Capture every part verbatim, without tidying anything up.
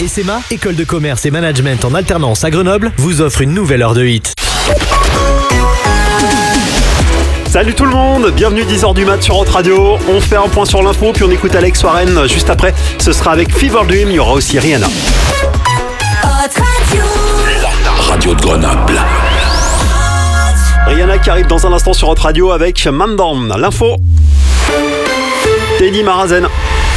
E S E M A, école de commerce et management en alternance à Grenoble, vous offre une nouvelle heure de hit. Salut tout le monde, bienvenue dix heures du mat sur Hot Radio. On fait un point sur l'info, puis on écoute Alex Warren juste après. Ce sera avec Fever Dream, il y aura aussi Rihanna. Hot Radio. La radio de Grenoble. Rihanna qui arrive dans un instant sur Hot Radio avec Man Down. L'info, Teddy Marazen.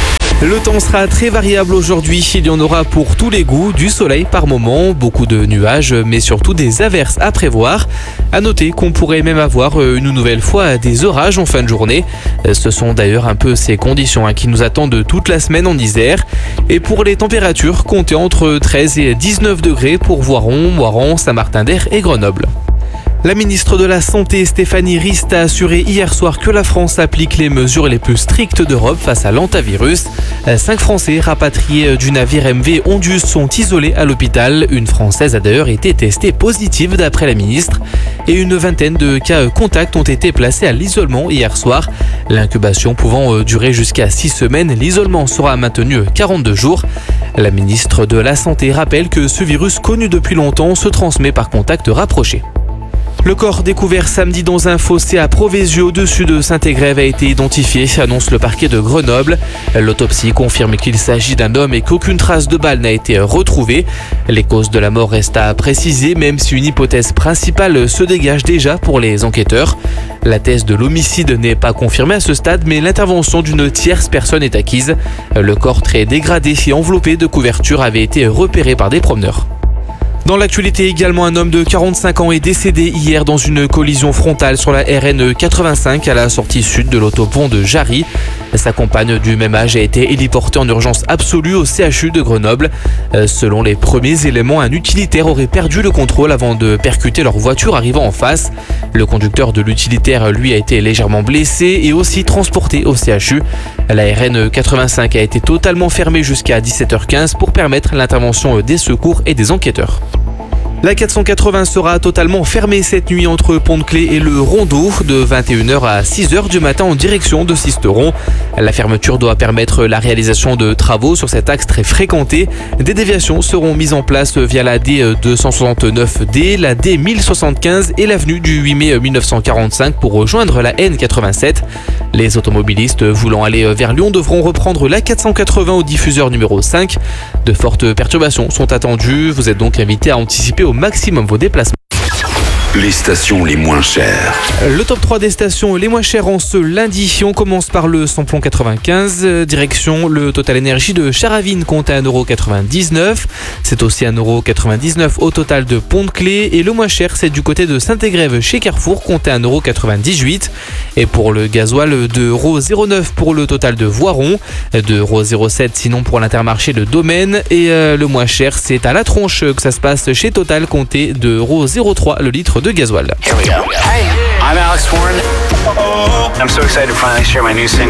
Le temps sera très variable aujourd'hui, il y en aura pour tous les goûts, du soleil par moment, beaucoup de nuages, mais surtout des averses à prévoir. À noter qu'on pourrait même avoir une nouvelle fois des orages en fin de journée. Ce sont d'ailleurs un peu ces conditions hein, qui nous attendent toute la semaine en Isère. Et pour les températures, comptez entre treize et dix-neuf degrés pour Voiron, Moiran, Saint-Martin-d'Air et Grenoble. La ministre de la Santé, Stéphanie Rist, a assuré hier soir que la France applique les mesures les plus strictes d'Europe face à l'hantavirus. Cinq Français rapatriés du navire M V Ondius sont isolés à l'hôpital. Une Française a d'ailleurs été testée positive d'après la ministre. Et une vingtaine de cas contacts ont été placés à l'isolement hier soir. L'incubation pouvant durer jusqu'à six semaines, l'isolement sera maintenu quarante-deux jours. La ministre de la Santé rappelle que ce virus connu depuis longtemps se transmet par contact rapproché. Le corps découvert samedi dans un fossé à Provésio au-dessus de Saint-Égrève a été identifié, annonce le parquet de Grenoble. L'autopsie confirme qu'il s'agit d'un homme et qu'aucune trace de balle n'a été retrouvée. Les causes de la mort restent à préciser, même si une hypothèse principale se dégage déjà pour les enquêteurs. La thèse de l'homicide n'est pas confirmée à ce stade, mais l'intervention d'une tierce personne est acquise. Le corps très dégradé et enveloppé de couverture avait été repéré par des promeneurs. Dans l'actualité également, un homme de quarante-cinq ans est décédé hier dans une collision frontale sur la R N quatre-vingt-cinq à la sortie sud de l'autopont de Jarry. Sa compagne du même âge a été héliportée en urgence absolue au C H U de Grenoble. Selon les premiers éléments, un utilitaire aurait perdu le contrôle avant de percuter leur voiture arrivant en face. Le conducteur de l'utilitaire, lui, a été légèrement blessé et aussi transporté au C H U. La R N quatre-vingt-cinq a été totalement fermée jusqu'à dix-sept heures quinze pour permettre l'intervention des secours et des enquêteurs. La quatre cent quatre-vingts sera totalement fermée cette nuit entre Pont-de-Clé et le Rondeau de vingt et une heures à six heures du matin en direction de Sisteron. La fermeture doit permettre la réalisation de travaux sur cet axe très fréquenté. Des déviations seront mises en place via la D deux cent soixante-neuf D, la D mille soixante-quinze et l'avenue du huit mai mille neuf cent quarante-cinq pour rejoindre la N quatre-vingt-sept. Les automobilistes voulant aller vers Lyon devront reprendre la quatre cent quatre-vingts au diffuseur numéro cinq. De fortes perturbations sont attendues. Vous êtes donc invité à anticiper au maximum vos déplacements. Les stations les moins chères. Le top trois des stations les moins chères en ce lundi. On commence par le samplon quatre-vingt-quinze. Direction le Total Énergie de Charavine compte à un euro quatre-vingt-dix-neuf. C'est aussi un euro quatre-vingt-dix-neuf au total de Pont-de-Clé. Et le moins cher, c'est du côté de Saint-Égrève chez Carrefour compte à un euro quatre-vingt-dix-huit. Et pour le gasoil, deux euros zéro neuf pour le total de Voiron. deux euros zéro sept sinon pour l'Intermarché de Domaine. Et euh, le moins cher, c'est à la tronche que ça se passe chez Total, compté deux euros zéro trois le litre de gasoil. Here we go. Hey, I'm Alex Warren. I'm so excited to finally share my new single.